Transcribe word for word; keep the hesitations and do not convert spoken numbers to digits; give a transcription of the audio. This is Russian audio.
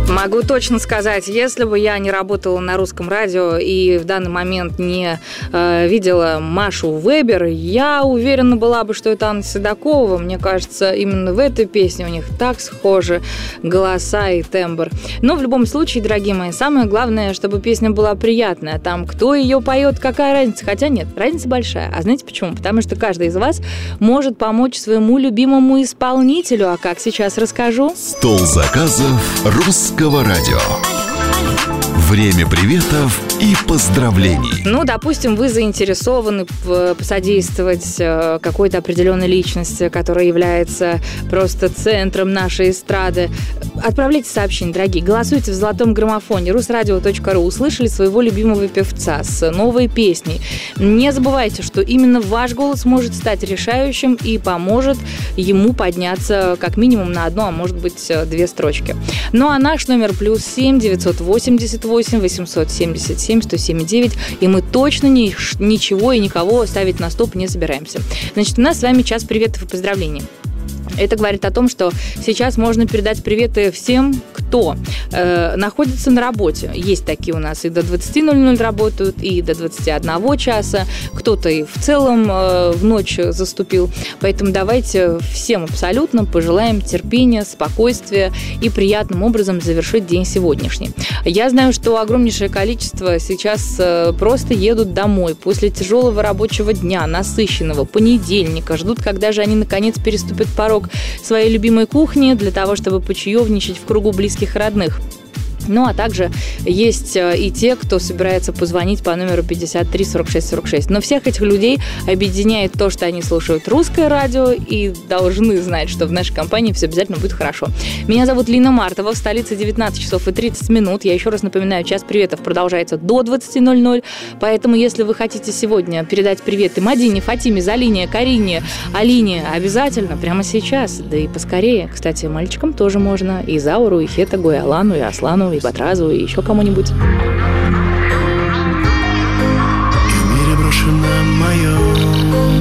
Могу точно сказать, если бы я не работала на русском радио и в данный момент не э, видела Машу Вебер, я уверена была бы, что это Анна Седокова. Мне кажется, именно в этой песне у них так схожи голоса и тембр. Но в любом случае, дорогие мои, самое главное, чтобы песня была приятная. Там, кто ее поет, какая разница? Хотя нет, разница большая. А знаете почему? Потому что каждый из вас может помочь своему любимому исполнителю. А как сейчас расскажу? Стол заказов русского радио. Время приветов и поздравлений. Ну, допустим, вы заинтересованы посодействовать какой-то определенной личности, которая является просто центром нашей эстрады. Отправляйте сообщения, дорогие. Голосуйте в золотом граммофоне русрадио точка ру. Услышали своего любимого певца с новой песней. Не забывайте, что именно ваш голос может стать решающим и поможет ему подняться как минимум на одну, а может быть две строчки. Ну а наш номер плюс семь девятьсот восемьдесят восемь восемьсот семьдесят семь сто семь девять, и мы точно ни, ничего и никого ставить на стоп не собираемся. Значит, у нас с вами час приветов и поздравлений. Это говорит о том, что сейчас можно передать приветы всем, кто э, находится на работе. Есть такие у нас и до двадцати ноль-ноль работают, и до двадцати одного часа. Кто-то и в целом э, в ночь заступил. Поэтому давайте всем абсолютно пожелаем терпения, спокойствия и приятным образом завершить день сегодняшний. Я знаю, что огромнейшее количество сейчас э, просто едут домой после тяжелого рабочего дня, насыщенного, понедельника. Ждут, когда же они наконец переступят порог своей любимой кухни для того, чтобы почаевничать в кругу близких и родных. Ну, а также есть и те, кто собирается позвонить по номеру пятьдесят три сорок шесть сорок шесть. Но всех этих людей объединяет то, что они слушают русское радио и должны знать, что в нашей компании все обязательно будет хорошо. Меня зовут Лина Мартова, в столице девятнадцать часов и тридцать минут. Я еще раз напоминаю, час приветов продолжается до двадцати ноль-ноль, поэтому если вы хотите сегодня передать приветы Мадине, Фатиме, Залине, Карине, Алине, обязательно прямо сейчас, да и поскорее. Кстати, мальчикам тоже можно, и Зауру, и Хетагу, и Алану, и Аслану, и Батразу, и еще кому-нибудь. В мире брошено мое